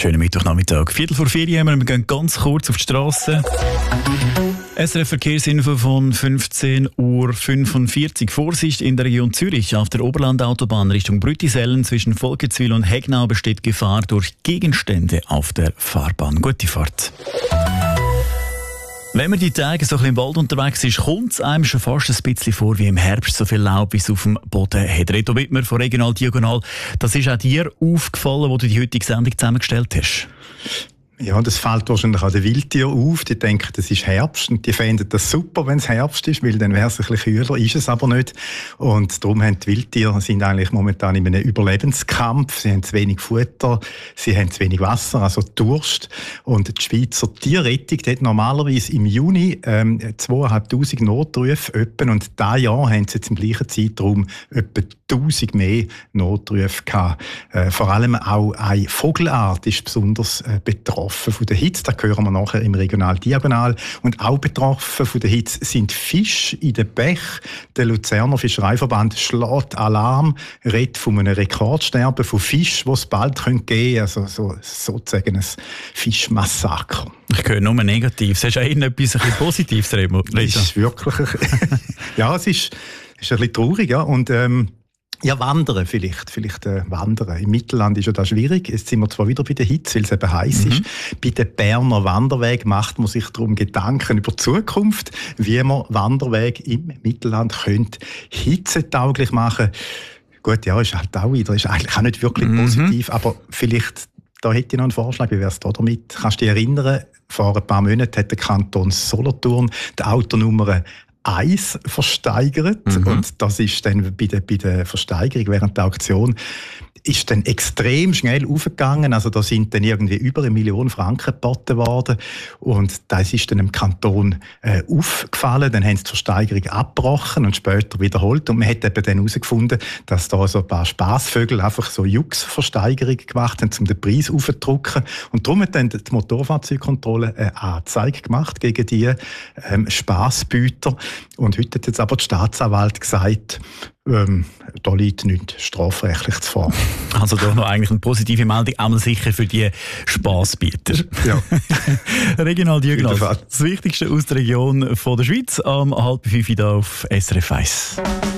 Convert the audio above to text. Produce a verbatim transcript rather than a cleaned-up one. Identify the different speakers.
Speaker 1: Schönen Mittwochnachmittag. Viertel vor vier haben wir, wir gehen ganz kurz auf die Straße. S R F Verkehrsinfo von fünfzehn Uhr fünfundvierzig. Vorsicht in der Region Zürich. Auf der Oberlandautobahn Richtung Brüttisellen zwischen Volketswil und Hegnau besteht Gefahr durch Gegenstände auf der Fahrbahn. Gute Fahrt. Wenn man die Tage so ein bisschen im Wald unterwegs ist, kommt es einem schon fast ein bisschen vor wie im Herbst, so viel Laub, wie es auf dem Boden hat. Reto Wittmer von Regional Diagonal, das ist auch dir aufgefallen, wo du die heutige Sendung zusammengestellt hast?
Speaker 2: Ja, das fällt wahrscheinlich auch den Wildtieren auf. Die denken, das ist Herbst und die finden das super, wenn es Herbst ist, weil dann wäre es ein bisschen kühler, ist es aber nicht. Und darum haben die Wildtiere, sind eigentlich momentan in einem Überlebenskampf. Sie haben zu wenig Futter, sie haben zu wenig Wasser, also Durst. Und die Schweizer Tierrettung hat normalerweise im Juni ähm, zweitausendfünfhundert Notrufe öppen, und dieses Jahr haben sie jetzt im gleichen Zeitraum etwa tausend mehr Notrufe gehabt. Äh, vor allem auch eine Vogelart ist besonders äh, betroffen von der Hitze. Das hören wir nachher im Regional Diagonal. Und auch betroffen von der Hitze sind Fische in den Bächen. Der Luzerner Fischereiverband schlägt Alarm, redet von einem Rekordsterben von Fischen, die es bald geben könnte. Also so, sozusagen ein Fischmassaker.
Speaker 1: Ich höre nur Negatives. Hast du auch irgendetwas ein bisschen Positives, Remo?
Speaker 2: Es ist wirklich... ja, es ist, ist ein bisschen traurig, ja. Und, ähm, Ja, wandern vielleicht. vielleicht äh, wandern. Im Mittelland ist ja das schwierig. Jetzt sind wir zwar wieder bei der Hitze, weil es eben heiß mhm. ist. Bei den Berner Wanderwegen macht man sich darum Gedanken über die Zukunft, wie man Wanderwege im Mittelland könnte hitzetauglich machen. Gut, ja, ist halt auch wieder, ist eigentlich auch nicht wirklich mhm. positiv, aber vielleicht, da hätte ich noch einen Vorschlag, wie wäre es da damit? Kannst du dich erinnern, vor ein paar Monaten hat der Kanton Solothurn die Autonummer Eis versteigert. Mhm. Und das ist dann bei der, bei der Versteigerung während der Auktion ist dann extrem schnell aufgegangen. Also da sind dann irgendwie über eine Million Franken geboten worden. Und das ist dann im Kanton äh, aufgefallen. Dann haben sie die Versteigerung abgebrochen und später wiederholt. Und man hat eben dann herausgefunden, dass da so ein paar Spassvögel einfach so Jux-Versteigerungen gemacht haben, um den Preis aufzudrücken. Und darum hat dann die Motorfahrzeugkontrolle eine Anzeige gemacht gegen die ähm, Spassbüter. Und heute hat jetzt aber die Staatsanwalt gesagt, Ähm, da liegt nichts strafrechtlich zu vor.
Speaker 1: Also doch noch eigentlich eine positive Meldung, einmal sicher für die Spassbieter.
Speaker 2: Ja.
Speaker 1: Regional Diagonal, das Wichtigste aus der Region von der Schweiz, am halb fünf hier auf S R F eins.